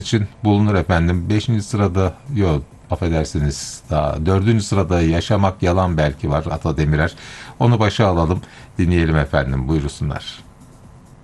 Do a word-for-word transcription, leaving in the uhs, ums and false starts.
için bulunur efendim. Beşinci sırada yok, affedersiniz, daha dördüncü sırada Yaşamak Yalan Belki var, Ata Demirer. Onu başa alalım, dinleyelim efendim, buyursunlar.